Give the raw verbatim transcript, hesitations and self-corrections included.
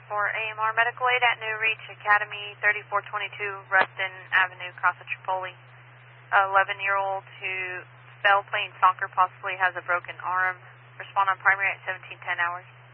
for A M R Medical Aid at New Reach Academy, thirty-four twenty-two Ruston Avenue, Casa Tripoli. eleven-year-old who fell playing soccer, possibly has a broken arm. Respond on primary at seventeen ten hours.